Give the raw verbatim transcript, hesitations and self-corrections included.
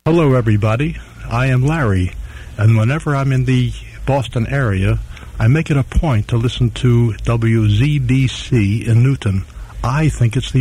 Hello, everybody. I am Larry, and whenever I'm in the Boston area, I make it a point to listen to W Z B C in Newton. I think it's the